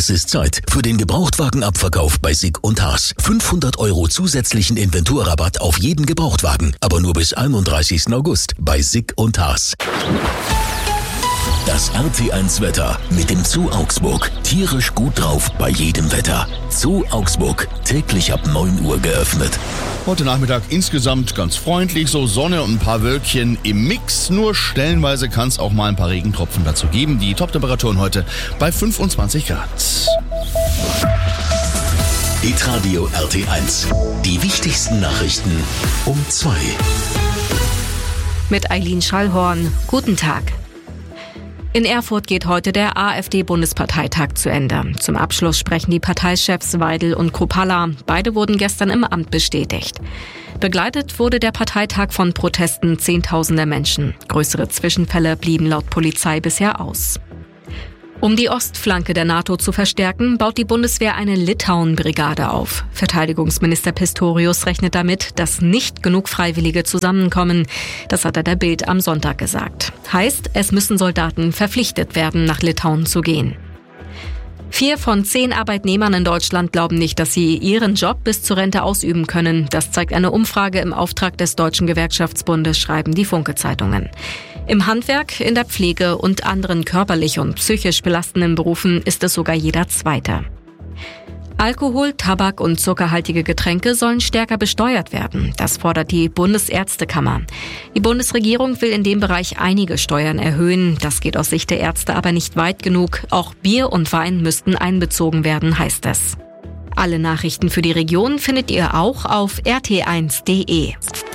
Es ist Zeit für den Gebrauchtwagenabverkauf bei Sick und Haas. 500 € zusätzlichen Inventurrabatt auf jeden Gebrauchtwagen, aber nur bis 31. August bei Sick und Haas. Das RT1 Wetter mit dem Zoo Augsburg. Tierisch gut drauf bei jedem Wetter. Zoo Augsburg, täglich ab 9 Uhr geöffnet. Heute Nachmittag insgesamt ganz freundlich, so Sonne und ein paar Wölkchen im Mix. Nur stellenweise kann es auch mal ein paar Regentropfen dazu geben. Die Top-Temperaturen heute bei 25 Grad. Hitradio RT1. Die wichtigsten Nachrichten um 2. Mit Eileen Schallhorn. Guten Tag. In Erfurt geht heute der AfD-Bundesparteitag zu Ende. Zum Abschluss sprechen die Parteichefs Weidel und Kruppalla. Beide wurden gestern im Amt bestätigt. Begleitet wurde der Parteitag von Protesten Zehntausender Menschen. Größere Zwischenfälle blieben laut Polizei bisher aus. Um die Ostflanke der NATO zu verstärken, baut die Bundeswehr eine Litauen-Brigade auf. Verteidigungsminister Pistorius rechnet damit, dass nicht genug Freiwillige zusammenkommen. Das hat er der Bild am Sonntag gesagt. Heißt, es müssen Soldaten verpflichtet werden, nach Litauen zu gehen. 4 von 10 Arbeitnehmern in Deutschland glauben nicht, dass sie ihren Job bis zur Rente ausüben können. Das zeigt eine Umfrage im Auftrag des Deutschen Gewerkschaftsbundes, schreiben die Funke-Zeitungen. Im Handwerk, in der Pflege und anderen körperlich und psychisch belastenden Berufen ist es sogar jeder Zweite. Alkohol, Tabak und zuckerhaltige Getränke sollen stärker besteuert werden. Das fordert die Bundesärztekammer. Die Bundesregierung will in dem Bereich einige Steuern erhöhen. Das geht aus Sicht der Ärzte aber nicht weit genug. Auch Bier und Wein müssten einbezogen werden, heißt es. Alle Nachrichten für die Region findet ihr auch auf rt1.de.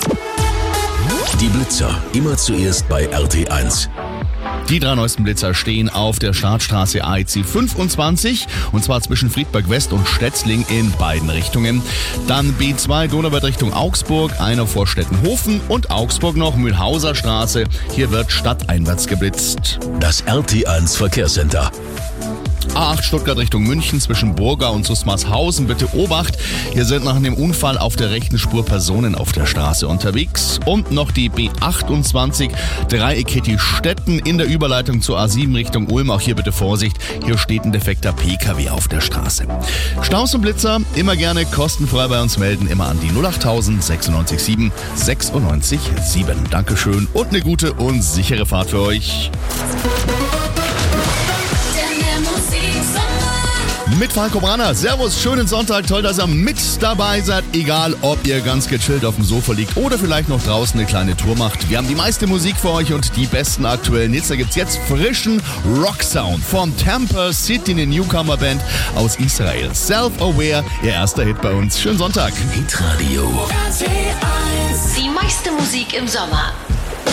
Die Blitzer, immer zuerst bei RT1. Die 3 neuesten Blitzer stehen auf der Startstraße AEC 25 und zwar zwischen Friedberg West und Stetzling in beiden Richtungen. Dann B2 Donauwörth Richtung Augsburg, einer vor Stettenhofen und Augsburg noch Mühlhauser Straße. Hier wird stadteinwärts geblitzt. Das RT1 Verkehrscenter. A8 Stuttgart Richtung München zwischen Burga und Susmarshausen. Bitte Obacht, hier sind nach dem Unfall auf der rechten Spur Personen auf der Straße unterwegs. Und noch die B28 Dreieck Stetten in der Überleitung zur A7 Richtung Ulm. Auch hier bitte Vorsicht, hier steht ein defekter PKW auf der Straße. Staus und Blitzer immer gerne kostenfrei bei uns melden, immer an die 08000 96 7 96 7. Dankeschön und eine gute und sichere Fahrt für euch. Mit Falco Branner. Servus, schönen Sonntag. Toll, dass ihr mit dabei seid. Egal, ob ihr ganz gechillt auf dem Sofa liegt oder vielleicht noch draußen eine kleine Tour macht. Wir haben die meiste Musik für euch und die besten aktuellen Hits. Da gibt's jetzt frischen Rock-Sound vom Tampa City, eine Newcomer-Band aus Israel. Self-Aware, ihr erster Hit bei uns. Schönen Sonntag. Hitradio. Die meiste Musik im Sommer.